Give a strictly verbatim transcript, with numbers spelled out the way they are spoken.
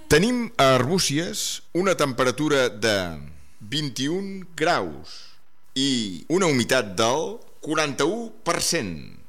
Tenim a Arbúcies una temperatura de vint-i-un graus i una humitat del quaranta-u per cent.